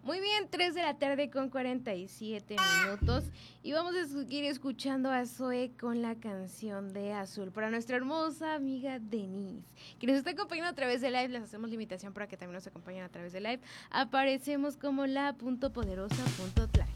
Muy bien, 3 de la tarde con 47 minutos y vamos a seguir escuchando a Zoe con la canción de Azul para nuestra hermosa amiga Denise, que nos está acompañando a través de live. Les hacemos la invitación para que también nos acompañen a través de live. Aparecemos como la.poderosa.tlaxcala.